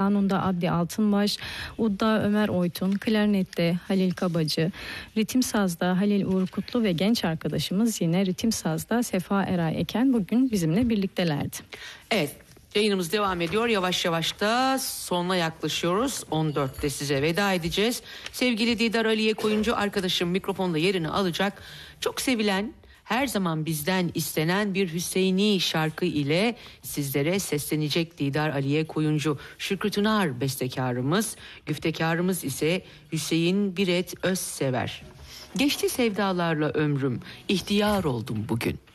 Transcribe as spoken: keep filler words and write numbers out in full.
kanunda Adli Altınbaş, udda Ömer Oytun, klarnette Halil Kabacı, ritim sazda Halil Uğur Kutlu ve genç arkadaşımız yine ritim sazda Sefa Eray Eken bugün bizimle birliktelerdi. Evet. Yayınımız devam ediyor. Yavaş yavaş da sonuna yaklaşıyoruz. on dörtte size veda edeceğiz. Sevgili Didar Aliye Koyuncu arkadaşım mikrofonda yerini alacak. Çok sevilen, her zaman bizden istenen bir Hüseyini şarkı ile sizlere seslenecek Didar Aliye Koyuncu. Şükrü Tınar bestekarımız, güftekarımız ise Hüseyin Biret Özsever. Geçti sevdalarla ömrüm, ihtiyar oldum bugün.